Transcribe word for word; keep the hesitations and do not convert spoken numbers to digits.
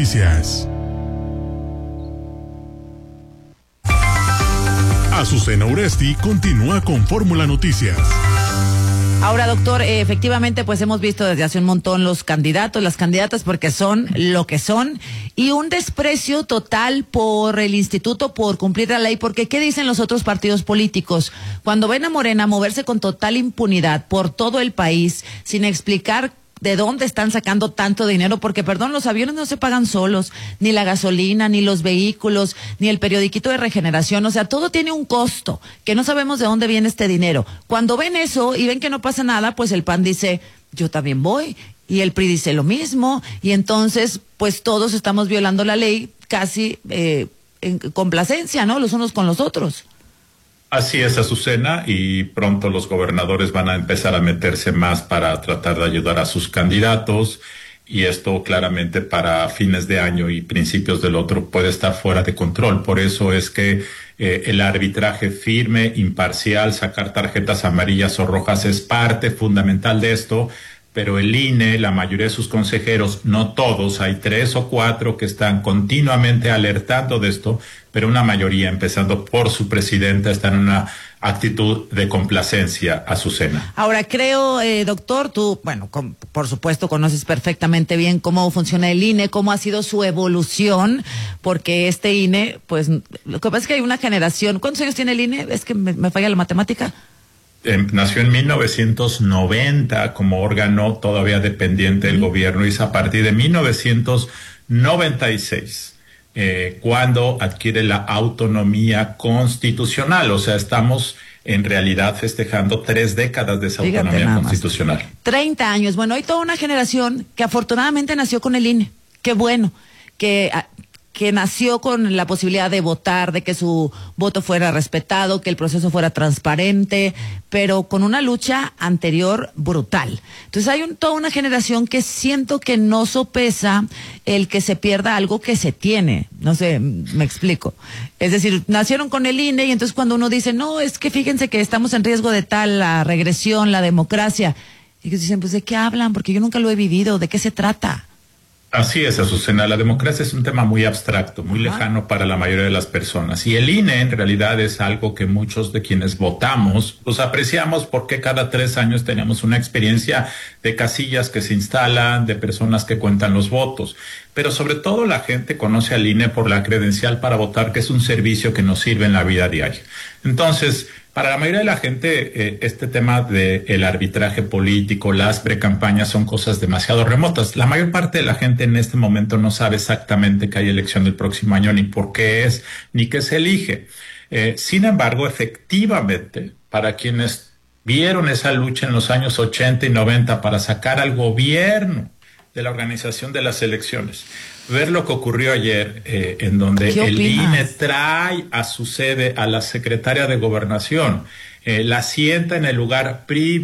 Noticias. Azucena Uresti continúa con Fórmula Noticias. Ahora, doctor, eh, efectivamente, pues hemos visto desde hace un montón los candidatos, las candidatas, porque son lo que son, y un desprecio total por el instituto, por cumplir la ley, porque ¿qué dicen los otros partidos políticos? Cuando ven a Morena moverse con total impunidad por todo el país, sin explicar de dónde están sacando tanto dinero, porque perdón, los aviones no se pagan solos, ni la gasolina, ni los vehículos, ni el periodiquito de Regeneración, o sea, todo tiene un costo, que no sabemos de dónde viene este dinero. Cuando ven eso y ven que no pasa nada, pues el P A N dice, yo también voy, y el P R I dice lo mismo, y entonces, pues todos estamos violando la ley casi eh, en complacencia, ¿no? Los unos con los otros. Así es, Azucena, y pronto los gobernadores van a empezar a meterse más para tratar de ayudar a sus candidatos, y esto claramente para fines de año y principios del otro puede estar fuera de control. Por eso es que eh, el arbitraje firme, imparcial, sacar tarjetas amarillas o rojas es parte fundamental de esto, pero el I N E, la mayoría de sus consejeros, no todos, hay tres o cuatro que están continuamente alertando de esto, pero una mayoría, empezando por su presidenta, está en una actitud de complacencia, Azucena. Ahora, creo, eh, doctor, tú, bueno, com, por supuesto conoces perfectamente bien cómo funciona el I N E, cómo ha sido su evolución, porque este I N E, pues, lo que pasa es que hay una generación. ¿Cuántos años tiene el I N E? Es que me, me falla la matemática. Eh, nació en mil novecientos noventa como órgano todavía dependiente del uh-huh. gobierno, y es a partir de mil novecientos noventa y seis eh, cuando adquiere la autonomía constitucional. O sea, estamos en realidad festejando tres décadas de esa Fíjate, autonomía constitucional. treinta años. Bueno, hay toda una generación que afortunadamente nació con el I N E. Qué bueno que... que nació con la posibilidad de votar, de que su voto fuera respetado, que el proceso fuera transparente, pero con una lucha anterior brutal. Entonces hay un, toda una generación que siento que no sopesa el que se pierda algo que se tiene. No sé, me explico. Es decir, nacieron con el I N E y entonces cuando uno dice, no, es que fíjense que estamos en riesgo de tal, la regresión, la democracia, y ellos dicen, pues ¿de qué hablan? Porque yo nunca lo he vivido, ¿de qué se trata? Así es, Azucena. La democracia es un tema muy abstracto, muy Ajá. lejano para la mayoría de las personas. Y el I N E en realidad es algo que muchos de quienes votamos, pues apreciamos porque cada tres años tenemos una experiencia de casillas que se instalan, de personas que cuentan los votos. Pero sobre todo la gente conoce al I N E por la credencial para votar, que es un servicio que nos sirve en la vida diaria. Entonces, para la mayoría de la gente, eh, este tema del arbitraje político, las precampañas son cosas demasiado remotas. La mayor parte de la gente en este momento no sabe exactamente que hay elección el próximo año, ni por qué es, ni qué se elige. Eh, sin embargo, efectivamente, para quienes vieron esa lucha en los años ochenta y noventa para sacar al gobierno de la organización de las elecciones, ver lo que ocurrió ayer, eh, en donde el I N E trae a su sede a la secretaria de Gobernación, eh, la sienta en el lugar privado